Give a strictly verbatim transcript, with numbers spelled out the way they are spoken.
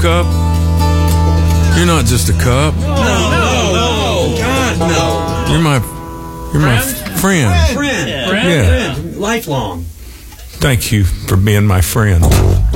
cup. You're not just a cup. No, no, no, God, no. You're my, you're my friend. Friend, Yeah. friend, lifelong. Thank you for being my friend.